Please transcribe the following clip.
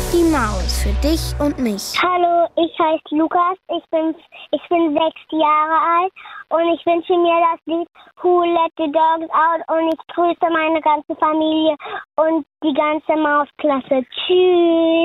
Die Maus für dich und mich. Hallo, ich heiße Lukas, ich bin 6 Jahre alt und ich wünsche mir das Lied Who Let the Dogs Out und ich grüße meine ganze Familie und die ganze Mausklasse. Tschüss.